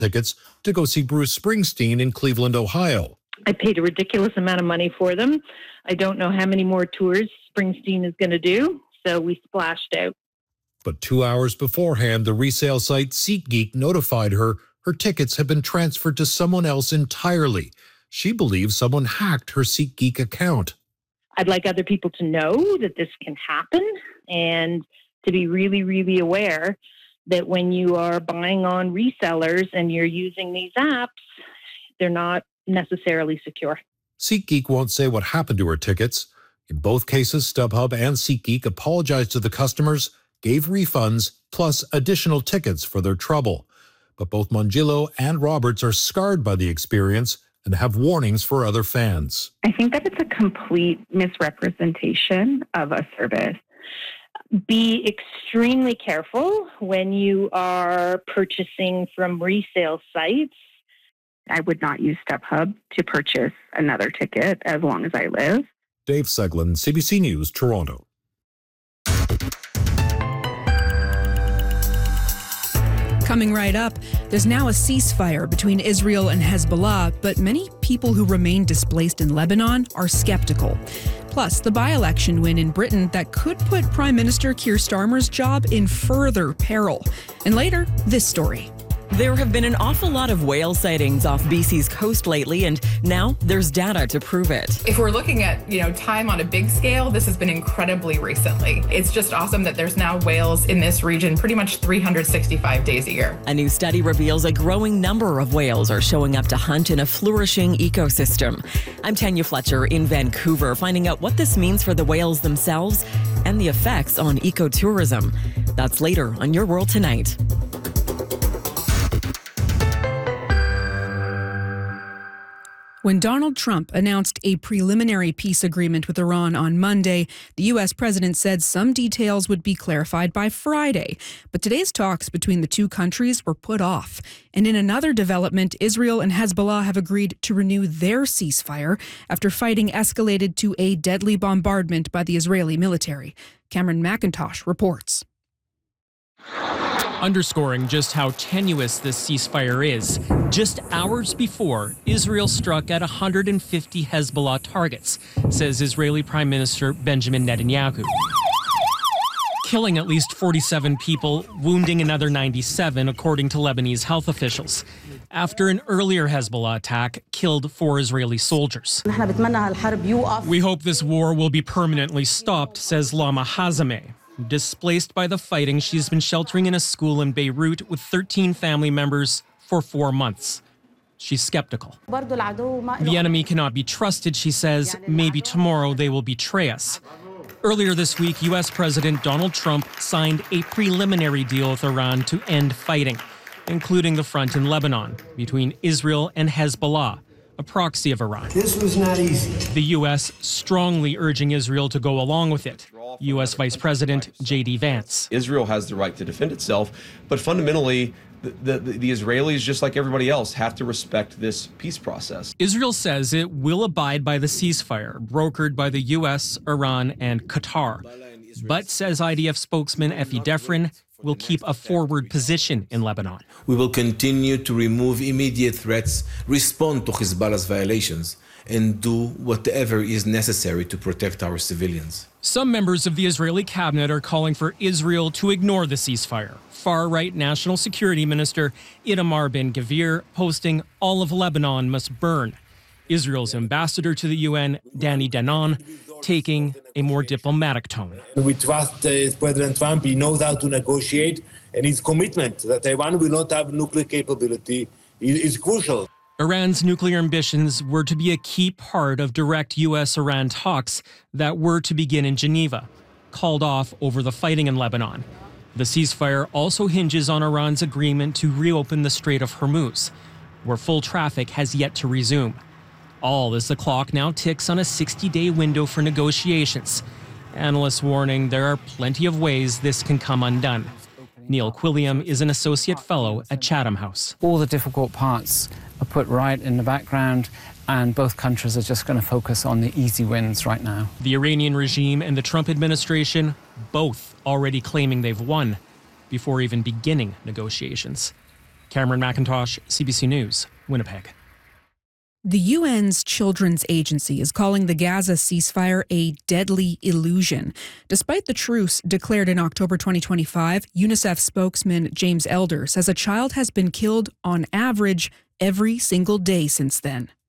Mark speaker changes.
Speaker 1: tickets to go see Bruce Springsteen in Cleveland, Ohio.
Speaker 2: I paid a ridiculous amount of money for them. I don't know how many more tours Springsteen is going to do, so we splashed out.
Speaker 1: But 2 hours beforehand, the resale site SeatGeek notified her tickets had been transferred to someone else entirely. She believes someone hacked her SeatGeek account.
Speaker 2: I'd like other people to know that this can happen and to be really, really aware that when you are buying on resellers and you're using these apps, they're not necessarily secure.
Speaker 1: SeatGeek won't say what happened to her tickets. In both cases, StubHub and SeatGeek apologized to the customers, gave refunds, plus additional tickets for their trouble. But both Mongillo and Roberts are scarred by the experience and have warnings for other fans.
Speaker 3: I think that it's a complete misrepresentation of a service.
Speaker 2: Be extremely careful when you are purchasing from resale sites.
Speaker 3: I would not use StubHub to purchase another ticket as long as I live.
Speaker 1: Dave Seglin, CBC News, Toronto.
Speaker 4: Coming right up, there's now a ceasefire between Israel and Hezbollah, but many people who remain displaced in Lebanon are skeptical. Plus, the by-election win in Britain that could put Prime Minister Keir Starmer's job in further peril. And later, this story.
Speaker 5: There have been an awful lot of whale sightings off BC's coast lately, and now there's data to prove it.
Speaker 6: If we're looking at, time on a big scale, this has been incredibly recently. It's just awesome that there's now whales in this region pretty much 365 days a year.
Speaker 5: A new study reveals a growing number of whales are showing up to hunt in a flourishing ecosystem. I'm Tanya Fletcher in Vancouver, finding out what this means for the whales themselves and the effects on ecotourism. That's later on Your World Tonight.
Speaker 4: When Donald Trump announced a preliminary peace agreement with Iran on Monday, the U.S. president said some details would be clarified by Friday. But today's talks between the two countries were put off. And in another development, Israel and Hezbollah have agreed to renew their ceasefire after fighting escalated to a deadly bombardment by the Israeli military. Cameron McIntosh reports.
Speaker 7: Underscoring just how tenuous this ceasefire is, just hours before, Israel struck at 150 Hezbollah targets, says Israeli Prime Minister Benjamin Netanyahu. Killing at least 47 people, wounding another 97, according to Lebanese health officials, after an earlier Hezbollah attack killed 4 Israeli soldiers. We hope this war will be permanently stopped, says Lama Hazameh. Displaced by the fighting, she's been sheltering in a school in Beirut with 13 family members for 4 months. She's skeptical. The enemy cannot be trusted, she says. Maybe tomorrow they will betray us. Earlier this week, U.S. President Donald Trump signed a preliminary deal with Iran to end fighting, including the front in Lebanon between Israel and Hezbollah, a proxy of Iran.
Speaker 8: This was not easy.
Speaker 7: The U.S. strongly urging Israel to go along with it. U.S. Vice President J.D. Vance.
Speaker 9: Israel has the right to defend itself, but fundamentally, the Israelis, just like everybody else, have to respect this peace process.
Speaker 7: Israel says it will abide by the ceasefire brokered by the U.S., Iran, and Qatar, but says IDF spokesman Effie Defrin will keep a forward position in Lebanon.
Speaker 10: We will continue to remove immediate threats, respond to Hezbollah's violations, and do whatever is necessary to protect our civilians.
Speaker 7: Some members of the Israeli cabinet are calling for Israel to ignore the ceasefire. Far-right National Security Minister Itamar Ben-Gvir posting all of Lebanon must burn. Israel's ambassador to the UN, Danny Danon, taking a more diplomatic tone.
Speaker 8: We trust President Trump. He knows how to negotiate, and his commitment that Iran will not have nuclear capability is crucial.
Speaker 7: Iran's nuclear ambitions were to be a key part of direct U.S.-Iran talks that were to begin in Geneva, called off over the fighting in Lebanon. The ceasefire also hinges on Iran's agreement to reopen the Strait of Hormuz, where full traffic has yet to resume. All as the clock now ticks on a 60-day window for negotiations. Analysts warning there are plenty of ways this can come undone. Neil Quilliam is an associate fellow at Chatham House.
Speaker 11: All the difficult parts are put right in the background, and both countries are just going to focus on the easy wins right now.
Speaker 7: The Iranian regime and the Trump administration both already claiming they've won before even beginning negotiations. Cameron McIntosh, CBC News, Winnipeg.
Speaker 4: The UN's Children's Agency is calling the Gaza ceasefire a deadly illusion. Despite the truce declared in October 2025, UNICEF spokesman James Elder says a child has been killed on average every single day since then.